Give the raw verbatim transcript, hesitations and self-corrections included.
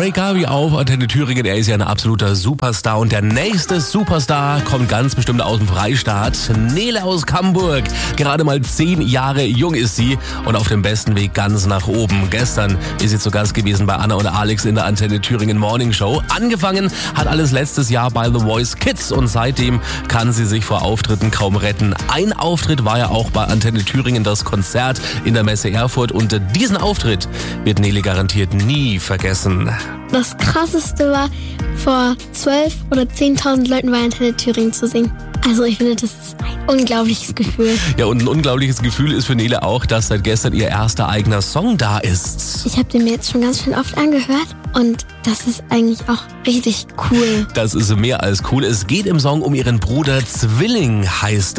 Ray Gaby auf Antenne Thüringen. Er ist ja ein absoluter Superstar und der nächste Superstar kommt ganz bestimmt aus dem Freistaat. Nele aus Hamburg. Gerade mal zehn Jahre jung ist sie und auf dem besten Weg ganz nach oben. Gestern ist sie zu Gast gewesen bei Anna und Alex in der Antenne Thüringen Morning Show. Angefangen hat alles letztes Jahr bei The Voice Kids und seitdem kann sie sich vor Auftritten kaum retten. Ein Auftritt war ja auch bei Antenne Thüringen, das Konzert in der Messe Erfurt, und diesen Auftritt wird Nele garantiert nie vergessen. Das Krasseste war, vor zwölf oder zehntausend Leuten bei Antenne Thüringen zu singen. Also ich finde, das ist ein unglaubliches Gefühl. Ja, und ein unglaubliches Gefühl ist für Nele auch, dass seit gestern ihr erster eigener Song da ist. Ich habe den mir jetzt schon ganz schön oft angehört und das ist eigentlich auch richtig cool. Das ist mehr als cool. Es geht im Song um ihren Bruder Zwilling, heißt